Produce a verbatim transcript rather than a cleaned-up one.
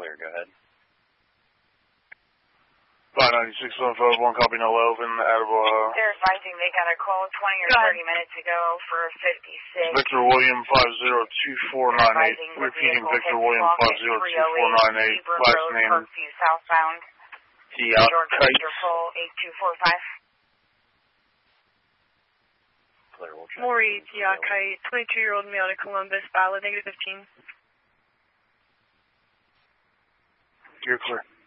clear, go ahead. five ninety-six one five one, copy no Elvin, Attleboro. They're advising they got a call twenty or thirty minutes ago for fifty-six. Victor William five zero two four nine eight. Repeating Victor William five zero two four nine eight. Last name. Parkview southbound. George Victor Pole eight two four five. Maury Diakite, twenty-two-year-old male to Columbus, valid negative fifteen. You're clear.